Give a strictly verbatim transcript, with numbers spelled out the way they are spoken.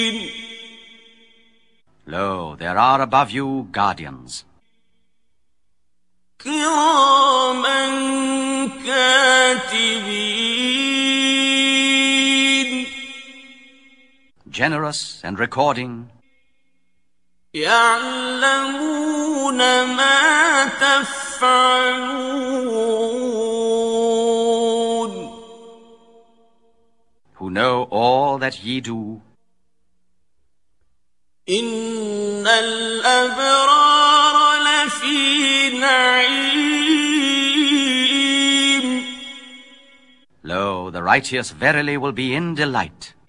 Lo, there are above you guardians. كِرَامًا كَاتِبِينَ. Generous and recording. يَعْلَمُونَ مَا تَفْعَلُونَ. Who know all that ye do. إِنَّ الْأَبْرَارَ لَفِي نَعِيمٍ. Lo, the righteous verily will be in delight.